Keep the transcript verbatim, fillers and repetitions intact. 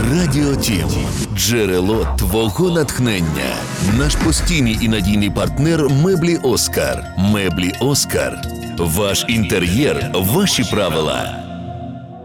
Радіо Тім – джерело твого натхнення. Наш постійний і надійний партнер – меблі Оскар. Меблі Оскар. Ваш інтер'єр – ваші правила.